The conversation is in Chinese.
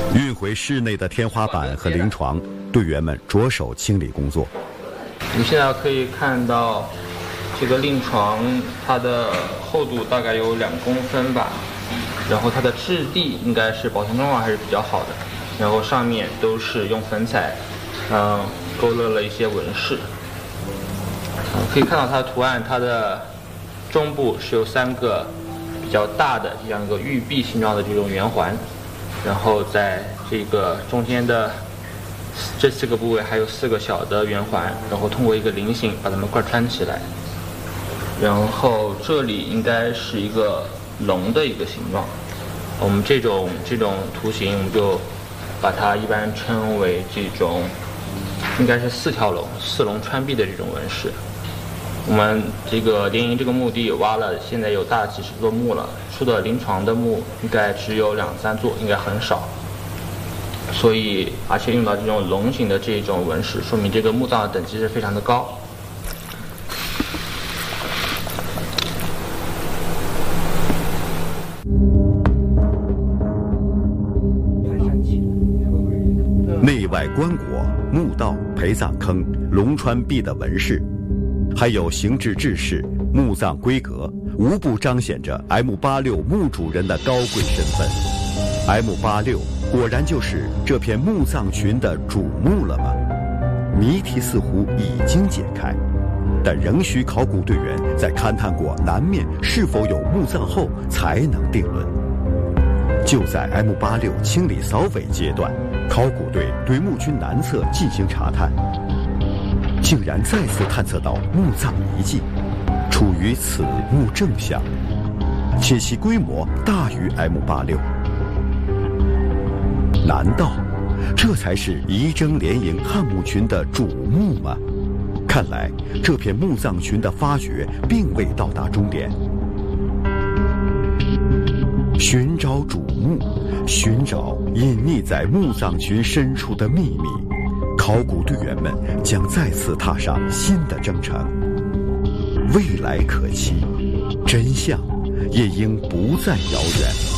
运回室内的天花板和临床，队员们着手清理工作。 你现在可以看到，这个临床它的厚度大概有2公分吧，然后它的质地应该是保鲜状况还是比较好的，然后上面都是用粉彩，勾勒了一些纹饰。可以看到它的图案，它的中部是有3个比较大的这样一个玉璧形状的这种圆环，然后在这个中间的这4个部位还有4个小的圆环，然后通过一个菱形把它们贯穿起来。然后这里应该是一个龙的一个形状，我们这种图形我们就把它一般称为这种应该是4条龙，4龙穿壁的这种纹饰。我们这个联营这个墓地挖了，现在有大几十座墓了，出的临床的墓应该只有2、3座，应该很少。所以，而且用到这种龙形的这种纹饰，说明这个墓葬的等级是非常的高。 内外棺椁、墓道、陪葬坑、龙穿壁的纹饰，还有形制制式、墓葬规格，无不彰显着 M86墓主人的高贵身份。M86果然就是这片墓葬群的主墓了吗？谜题似乎已经解开，但仍需考古队员在勘探过南面是否有墓葬后才能定论。就在 M86清理扫尾阶段，考古队对墓群南侧进行查探，竟然再次探测到墓葬遗迹，处于此墓正下，且其规模大于 M86。难道这才是仪征联营汉墓群的主墓吗？看来这片墓葬群的发掘并未到达终点。寻找主墓，寻找隐匿在墓葬群深处的秘密，考古队员们将再次踏上新的征程。未来可期，真相也应不再遥远。